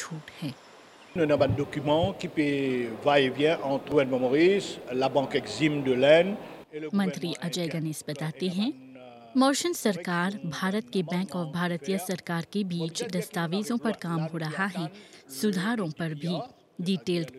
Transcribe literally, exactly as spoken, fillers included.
झूठ है। Nous avons un document qui peut va-et-vient entre le gouvernement Maurice, la banque Exim de l'Inde et le मंत्री gouvernement Ajay indien. Ganesh Alors, बताते il y a हैं, une euh, Mauritius सरकार, correction, Bharat के un bank और amendement qui भारतीय fait. सरकार के Bon, बीच je dirais que nous दस्तावेजों पर avons काम là, हो nous रहा है। attendre le सुधारों पर भी S D P A, detailed c'est-à-dire